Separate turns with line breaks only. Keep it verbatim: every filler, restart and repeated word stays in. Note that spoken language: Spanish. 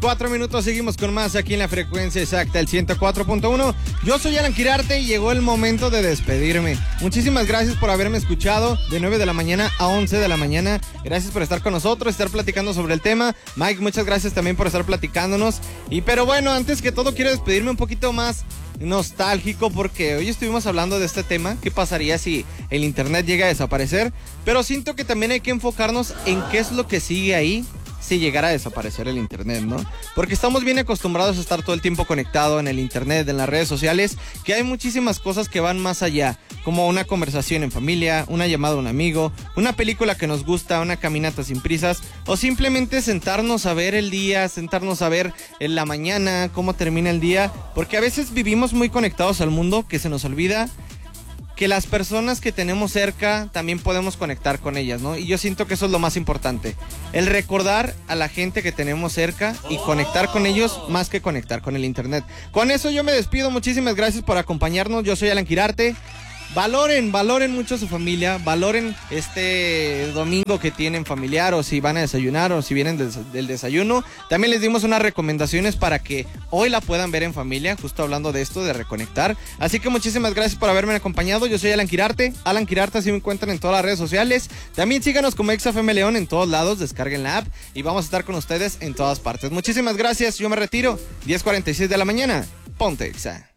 cuatro minutos, seguimos con más aquí en la frecuencia exacta, el ciento cuatro punto uno. Yo soy Alan Quirarte y llegó el momento de despedirme. Muchísimas gracias por haberme escuchado de nueve de la mañana a once de la mañana. Gracias por estar con nosotros, estar platicando sobre el tema. Mike, muchas gracias también por estar platicándonos. Y pero bueno, antes que todo quiero despedirme un poquito más nostálgico porque hoy estuvimos hablando de este tema. ¿Qué pasaría si el internet llega a desaparecer? Pero siento que también hay que enfocarnos en qué es lo que sigue ahí si llegara a desaparecer el internet, ¿no? Porque estamos bien acostumbrados a estar todo el tiempo conectado en el internet, en las redes sociales, que hay muchísimas cosas que van más allá, como una conversación en familia, una llamada a un amigo, una película que nos gusta, una caminata sin prisas, o simplemente sentarnos a ver el día, sentarnos a ver en la mañana, cómo termina el día, porque a veces vivimos muy conectados al mundo que se nos olvida que las personas que tenemos cerca también podemos conectar con ellas, ¿no? Y yo siento que eso es lo más importante, el recordar a la gente que tenemos cerca y conectar con ellos más que conectar con el internet. Con eso yo me despido, muchísimas gracias por acompañarnos, yo soy Alan Quirarte. Valoren, valoren mucho a su familia, valoren este domingo que tienen familiar, o si van a desayunar o si vienen des- del desayuno. También les dimos unas recomendaciones para que hoy la puedan ver en familia, justo hablando de esto, de reconectar. Así que muchísimas gracias por haberme acompañado, yo soy Alan Quirarte, Alan Quirarte, así me encuentran en todas las redes sociales. También síganos como Exa F M León en todos lados, descarguen la app y vamos a estar con ustedes en todas partes. Muchísimas gracias, yo me retiro, diez cuarenta y seis de la mañana, ponte Exa.